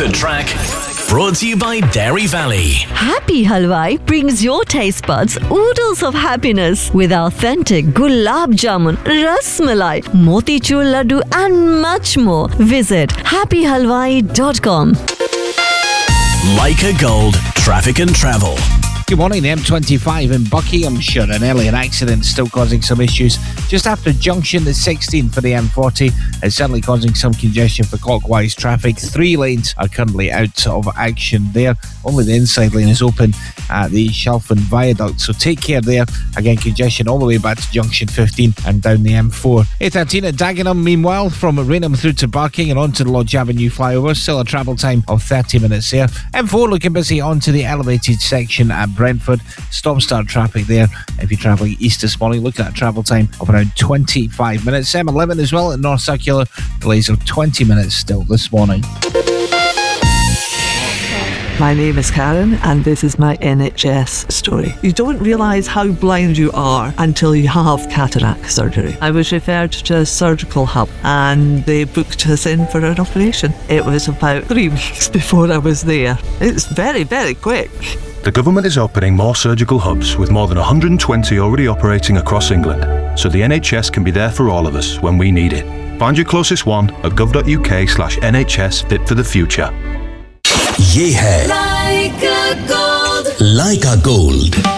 The Track, brought to you by Dairy Valley. Happy Halwai brings your taste buds oodles of happiness with authentic gulab jamun, ras malai, motichur laddu and much more. Visit happyhalwai.com. Leica Gold, traffic and travel. Good morning, the M25 in Buckinghamshire. An earlier accident still causing some issues just after junction the 16 for the M40. It's certainly causing some congestion for clockwise traffic. 3 lanes are currently out of action there. Only the inside lane is open at the Shelford Viaduct, so take care there. Again, congestion all the way back to junction 15 and down the M4. A13 at Dagenham, meanwhile, from Rainham through to Barking and onto the Lodge Avenue flyover. Still a travel time of 30 minutes there. M4 looking busy onto the elevated section at Brentford. Stop-start traffic there. If you're travelling east this morning, look at a travel time of around 25 minutes. M11 as well at North Circular. Delays of 20 minutes still this morning. My name is Karen and this is my NHS story. You don't realise how blind you are until you have cataract surgery. I was referred to a surgical hub and they booked us in for an operation. It was about 3 weeks before I was there. It's very, very quick. The government is opening more surgical hubs with more than 120 already operating across England, so the NHS can be there for all of us when we need it. Find your closest one at gov.uk/NHS Fit for the Future. Ye hai Leica Gold. Leica Gold.